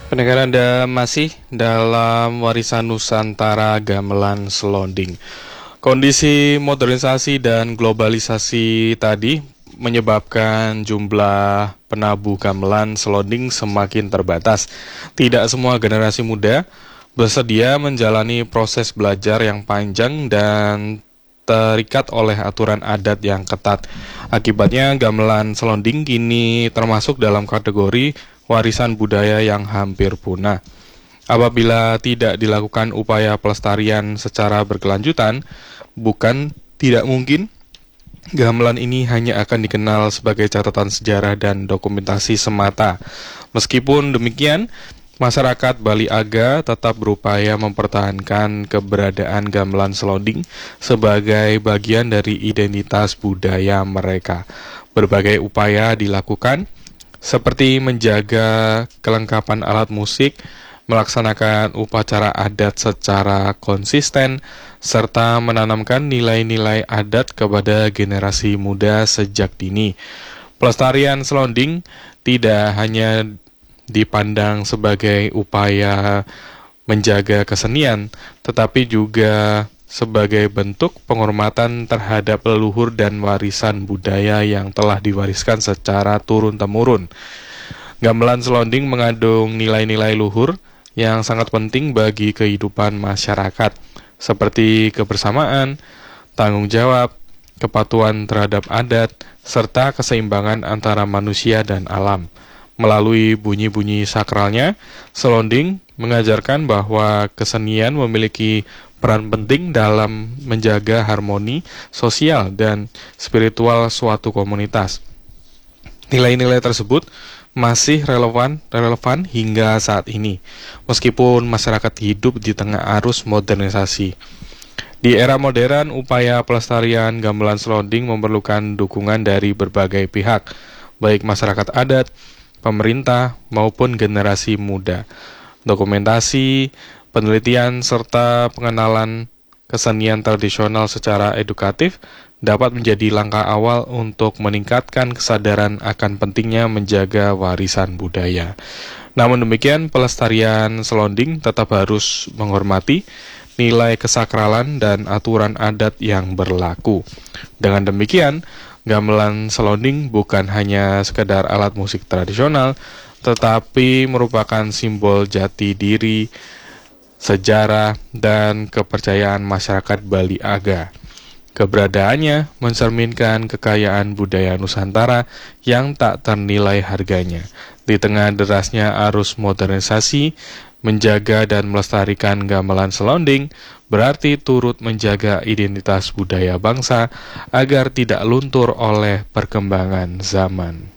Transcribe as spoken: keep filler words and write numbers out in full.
Pendengar Anda masih dalam warisan Nusantara Gamelan Selonding. Kondisi modernisasi dan globalisasi tadi menyebabkan jumlah penabuh gamelan selonding semakin terbatas. Tidak semua generasi muda bersedia menjalani proses belajar yang panjang dan terikat oleh aturan adat yang ketat. Akibatnya gamelan selonding kini termasuk dalam kategori warisan budaya yang hampir punah. Apabila tidak dilakukan upaya pelestarian secara berkelanjutan, bukan tidak mungkin gamelan ini hanya akan dikenal sebagai catatan sejarah dan dokumentasi semata. Meskipun demikian, masyarakat Bali Aga tetap berupaya mempertahankan keberadaan gamelan selonding sebagai bagian dari identitas budaya mereka. Berbagai upaya dilakukan, seperti menjaga kelengkapan alat musik, melaksanakan upacara adat secara konsisten, serta menanamkan nilai-nilai adat kepada generasi muda sejak dini. Pelestarian selonding tidak hanya dipandang sebagai upaya menjaga kesenian, tetapi juga sebagai bentuk penghormatan terhadap leluhur dan warisan budaya yang telah diwariskan secara turun-temurun. Gamelan selonding mengandung nilai-nilai luhur yang sangat penting bagi kehidupan masyarakat, seperti kebersamaan, tanggung jawab, kepatuhan terhadap adat, serta keseimbangan antara manusia dan alam. Melalui bunyi-bunyi sakralnya, selonding mengajarkan bahwa kesenian memiliki peran penting dalam menjaga harmoni sosial dan spiritual suatu komunitas. Nilai-nilai tersebut masih relevan relevan hingga saat ini, meskipun masyarakat hidup di tengah arus modernisasi. Di era modern, upaya pelestarian gamelan selonding memerlukan dukungan dari berbagai pihak, baik masyarakat adat, pemerintah, maupun generasi muda. Dokumentasi, penelitian, serta pengenalan kesenian tradisional secara edukatif dapat menjadi langkah awal untuk meningkatkan kesadaran akan pentingnya menjaga warisan budaya. Namun demikian, pelestarian selonding tetap harus menghormati nilai kesakralan dan aturan adat yang berlaku. Dengan demikian, gamelan selonding bukan hanya sekedar alat musik tradisional, tetapi merupakan simbol jati diri, sejarah, dan kepercayaan masyarakat Bali Aga. Keberadaannya mencerminkan kekayaan budaya Nusantara yang tak ternilai harganya. Di tengah derasnya arus modernisasi, menjaga dan melestarikan gamelan selonding berarti turut menjaga identitas budaya bangsa agar tidak luntur oleh perkembangan zaman.